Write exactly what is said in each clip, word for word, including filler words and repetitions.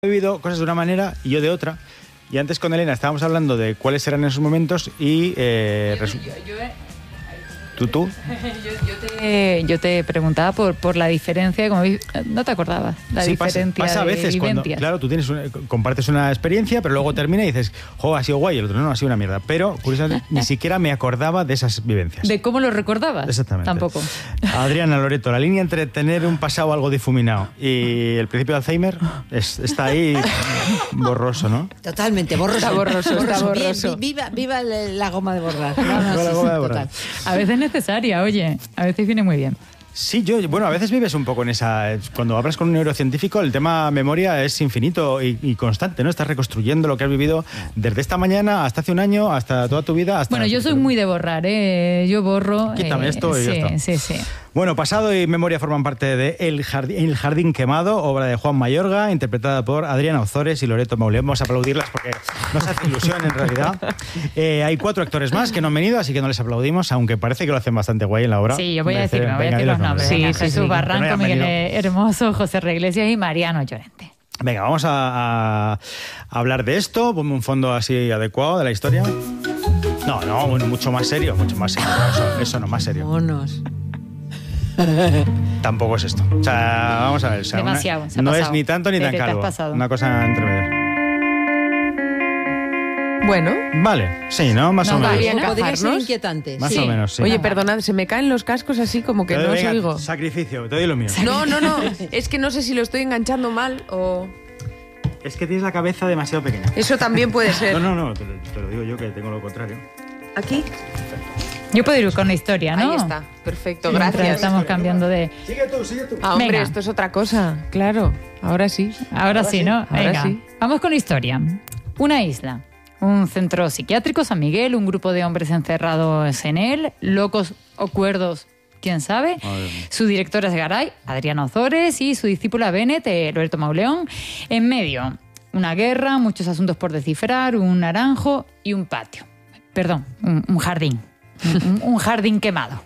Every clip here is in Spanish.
He vivido cosas de una manera y yo de otra. Y antes con Elena estábamos hablando de cuáles eran esos momentos y... Eh, yo, yo, yo, yo, ¿Tú, tú? yo, yo, te, yo te preguntaba por, por la diferencia, como no te acordabas, la sí, diferencia pasa, pasa a veces de cuando, claro, tú tienes una, compartes una experiencia, pero luego termina y dices, jo, ha sido guay, el otro no, ha sido una mierda. Pero, curiosamente, ni siquiera me acordaba de esas vivencias. ¿De cómo lo recordabas? Exactamente. Tampoco. Adriana Loreto, la línea entre tener un pasado algo difuminado y el principio de Alzheimer es, está ahí borroso, ¿no? Totalmente, borroso. Está borroso, está borroso. Viva, viva la goma de borrar. No, no, Viva sí, la goma sí, de borrar. total. A veces es necesaria, oye, a veces viene muy bien. Sí, yo, bueno, a veces vives un poco en esa... Cuando hablas con un neurocientífico, el tema memoria es infinito y, y constante, ¿no? Estás reconstruyendo lo que has vivido desde esta mañana hasta hace un año, hasta toda tu vida. Hasta Bueno, yo soy muy de borrar, ¿eh? Yo borro... Quítame eh, esto y sí, ya está. Sí, sí. Bueno, pasado y memoria forman parte de El Jardín, El Jardín Quemado, obra de Juan Mayorga, interpretada por Adriana Ozores y Loreto Mauleón. Vamos a aplaudirlas porque nos hace ilusión en realidad. Eh, hay cuatro actores más que no han venido, así que no les aplaudimos, aunque parece que lo hacen bastante guay en la obra. Sí, yo voy a Merece- decir, me voy a venga, decir di los nombres. Sí, Venga, sí, Jesús sí, Barranco, que no hayan Miguel venido. Hermoso, José Reiglesias y Mariano Llorente. Venga, vamos a, a hablar de esto. Ponme un fondo así adecuado de la historia. No, no, bueno, mucho más serio, mucho más serio. Eso, eso no, más serio. Monos. Tampoco es esto. O sea, vamos a ver. O sea, Demasiado, una- se ha no pasado. es ni tanto ni tan Tere, te has calvo. pasado. Una cosa entre medio. Bueno, Vale, sí, ¿no? Más No, o menos. vale. Podría, podría ser encajarnos. inquietante. Más sí. o menos, sí. oye, perdonad, se me caen los cascos así como que Te no doy, os venga, oigo. sacrificio, te doy lo mío. No, no, no, es que no sé si lo estoy enganchando mal o... Es que tienes la cabeza demasiado pequeña. Eso también puede No, ser. no, no, te lo, te lo digo yo que tengo lo contrario. Aquí, Yo puedo ir con la historia, ¿no? ahí está, perfecto, Mientras gracias. Estamos cambiando de... Sigue tú, sigue tú. Ah, hombre, Venga. esto es otra cosa, claro, ahora sí. Ahora sí, ¿no? ahora Venga, sí. vamos con historia. Una isla, un centro psiquiátrico, San Miguel, un grupo de hombres encerrados en él, locos o cuerdos, quién sabe. Madre mía. Su directora es Garay, Adriana Ozores, y su discípula Bennett, eh, Loreto Mauleón. En medio, una guerra, muchos asuntos por descifrar, un naranjo y un patio. Perdón, un, un jardín. Un, un jardín quemado.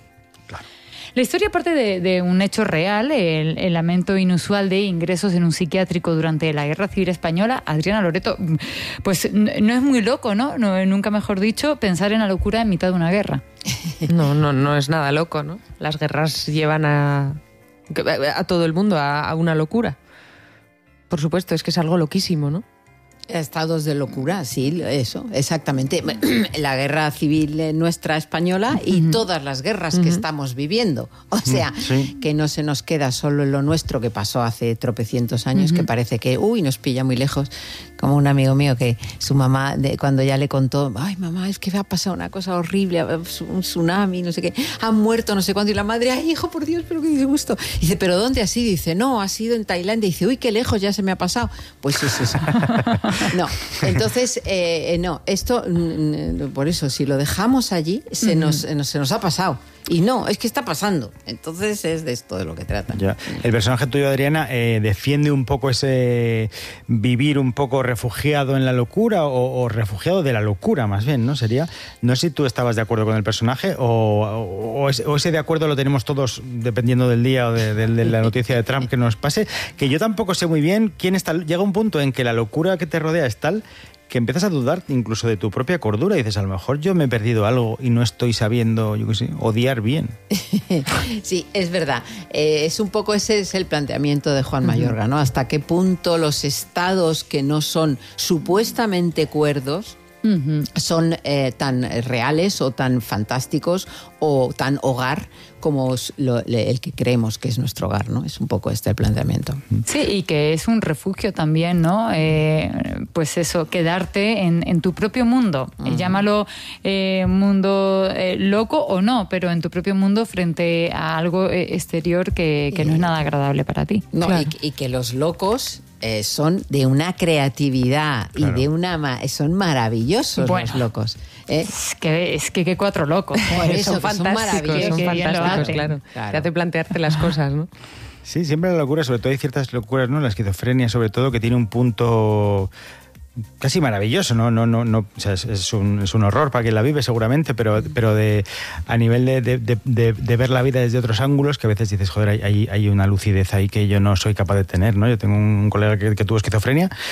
La historia parte de, de un hecho real, el, el lamento inusual de ingresos en un psiquiátrico durante la Guerra Civil Española. Adriana Loreto, pues n- no es muy loco, ¿no? No, nunca mejor dicho, pensar en la locura en mitad de una guerra. No, no, no es nada loco, ¿no? Las guerras llevan a, a todo el mundo a, a una locura. Por supuesto, es que es algo loquísimo, ¿no? Estados de locura, sí, eso, exactamente. La guerra civil nuestra española y Ujú. todas las guerras que Ujú. estamos viviendo. O sea, Sí. que no se nos queda solo en lo nuestro que pasó hace tropecientos años, Ujú. que parece que, uy, nos pilla muy lejos. Como un amigo mío que su mamá, de, cuando ya le contó, ay, mamá, es que me ha pasado una cosa horrible, un tsunami, no sé qué, han muerto no sé cuánto. Y la madre, ay, hijo, por Dios, pero qué disgusto. Dice, ¿pero dónde ha sido? Dice, no, ha sido en Tailandia. Dice, uy, qué lejos ya se me ha pasado. Pues sí, sí, sí. No, entonces, eh, no, esto, mm, por eso, si lo dejamos allí, se, nos, nos- se nos ha pasado. Y no, es que está pasando. Entonces es de esto de lo que trata. Ya. El personaje tuyo, Adriana, eh, defiende un poco ese vivir un poco refugiado en la locura o, o refugiado de la locura, más bien, ¿no? Sería. No sé si tú estabas de acuerdo con el personaje o, o- o ese, o ese de acuerdo lo tenemos todos dependiendo del día o de, de- de la noticia de Trump que nos pase. Que yo tampoco sé muy bien quién está. Llega un punto en que la locura que te rodea es tal que empiezas a dudar incluso de tu propia cordura y dices, a lo mejor yo me he perdido algo y no estoy sabiendo, yo qué sé, odiar bien. Sí, es verdad. Eh, es un poco ese es el planteamiento de Juan Mayorga, ¿no? Hasta qué punto los estados que no son supuestamente cuerdos Ujú. son eh, tan reales o tan fantásticos o tan hogar como es lo- le- el que creemos que es nuestro hogar, ¿no? Es un poco este el planteamiento. Sí, y que es un refugio también, ¿no? Eh, pues eso, quedarte en, en tu propio mundo. Eh, Llámalo eh, mundo eh, loco o no, pero en tu propio mundo frente a algo eh, exterior que, que no es nada agradable para ti. No, Claro. y, y que los locos eh, son de una creatividad Claro. y de una ma- son maravillosos Bueno. los locos. ¿eh? Es que es que, que cuatro locos. Por eso, son que son fantásticos. maravillosos, Son que bien lo fantásticos, hacen. claro. Claro. Te hace plantearte las cosas, ¿no? Sí, siempre la locura, sobre todo hay ciertas locuras, ¿no? La esquizofrenia, sobre todo, que tiene un punto casi maravilloso, ¿no? No, no, no, o sea, es, es, un, es un horror para quien la vive seguramente, pero, pero de, a nivel de, de, de, de, de ver la vida desde otros ángulos, que a veces dices, joder, hay, hay, hay una lucidez ahí que yo no soy capaz de tener, ¿no? Yo tengo un colega que, que tuvo esquizofrenia